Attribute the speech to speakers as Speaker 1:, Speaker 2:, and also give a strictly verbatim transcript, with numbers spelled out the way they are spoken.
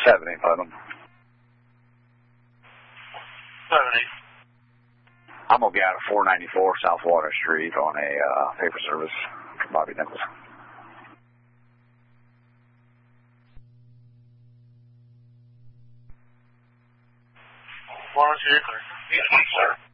Speaker 1: Seven eight Putnam.
Speaker 2: Seven eight.
Speaker 1: I'm gonna be out at four ninety-four South Water Street on a uh, paper service for Bobby Nichols.
Speaker 2: One oh two, clear. Yes, sir.